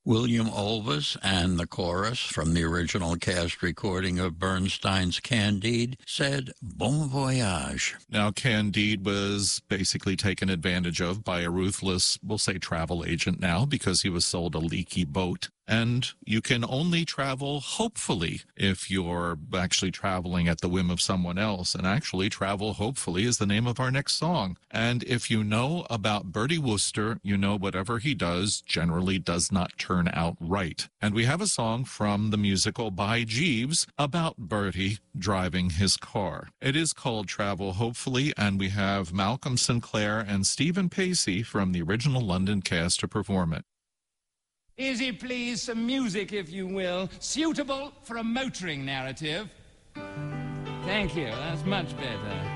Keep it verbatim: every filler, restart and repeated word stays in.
William Olvis and the chorus from the original cast recording of Bernstein's Candide said, "Bon voyage." Now, Candide was basically taken advantage of by a ruthless, we'll say travel agent now, because he was sold a leaky boat. And you can only travel hopefully if you're actually traveling at the whim of someone else. And actually, Travel Hopefully is the name of our next song. And if you know about Bertie Wooster, you know whatever he does generally does not turn out right. And we have a song from the musical by Jeeves about Bertie driving his car. It is called Travel Hopefully, and we have Malcolm Sinclair and Stephen Pacey from the original London cast to perform it. Easy, please, some music, if you will, suitable for a motoring narrative. Thank you, that's much better.